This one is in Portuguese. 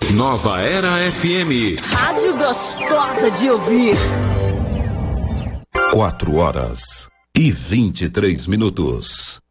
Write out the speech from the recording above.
Nova Era FM. Rádio gostosa de ouvir. 4 horas e 23 minutos.